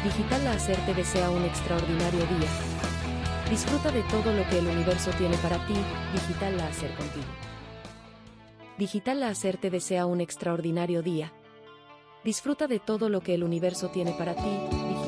Digital Láser te desea un extraordinario día. Disfruta de todo lo que el universo tiene para ti. Digital Láser contigo. Digital Láser te desea un extraordinario día. Disfruta de todo lo que el universo tiene para ti.